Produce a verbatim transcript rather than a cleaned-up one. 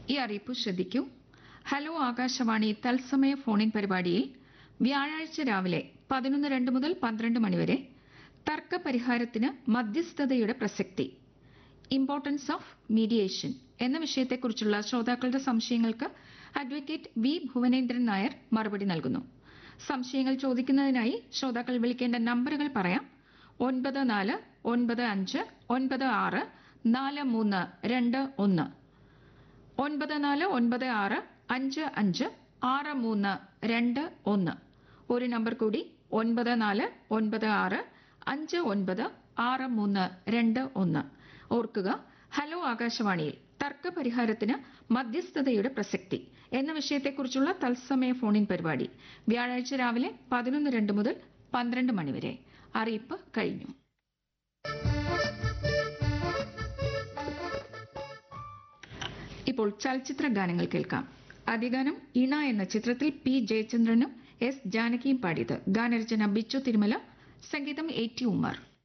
ഈ അറിയിപ്പ് ശ്രദ്ധിക്കൂ. ഹലോ ആകാശവാണി തത്സമയ ഫോണിൻ പരിപാടിയിൽ വ്യാഴാഴ്ച രാവിലെ പതിനൊന്ന് രണ്ട് മുതൽ പന്ത്രണ്ട് മണിവരെ തർക്ക പരിഹാരത്തിന് മധ്യസ്ഥതയുടെ പ്രസക്തി, ഇമ്പോർട്ടൻസ് ഓഫ് മീഡിയേഷൻ എന്ന വിഷയത്തെക്കുറിച്ചുള്ള ശ്രോതാക്കളുടെ സംശയങ്ങൾക്ക് അഡ്വക്കേറ്റ് വി ഭുവനേന്ദ്രൻ നായർ മറുപടി നൽകുന്നു. സംശയങ്ങൾ ചോദിക്കുന്നതിനായി ശ്രോതാക്കൾ വിളിക്കേണ്ട നമ്പറുകൾ പറയാം. ഒൻപത് നാല് ഒൻപത് അഞ്ച് ഒൻപത് ആറ് നാല് മൂന്ന് രണ്ട് ഒന്ന്, ഒൻപത് നാല് ഒൻപത് ആറ് അഞ്ച് അഞ്ച് ആറ് മൂന്ന് രണ്ട് ഒന്ന്. ഒരു നമ്പർ കൂടി, ഒൻപത് നാല് ഒൻപത് ആറ് അഞ്ച് ഒൻപത് ആറ് മൂന്ന് രണ്ട് ഒന്ന്. ഓർക്കുക, ഹലോ ആകാശവാണിയിൽ തർക്ക പരിഹാരത്തിന് മധ്യസ്ഥതയുടെ പ്രസക്തി എന്ന വിഷയത്തെക്കുറിച്ചുള്ള തത്സമയ ഫോണിൻ പരിപാടി വ്യാഴാഴ്ച രാവിലെ പതിനൊന്ന് രണ്ട് മുതൽ പന്ത്രണ്ട് മണിവരെ. അറിയിപ്പ് കഴിഞ്ഞു. ഇപ്പോൾ ചലച്ചിത്ര ഗാനങ്ങൾ കേൾക്കാം. അതിഗാനം ഇണ എന്ന ചിത്രത്തിൽ പി ജയചന്ദ്രനും എസ് ജാനകിയും പാടിയത്. ഗാനരചന ബിച്ചു തിരുമല, സംഗീതം എ ടി ഉമ്മർ.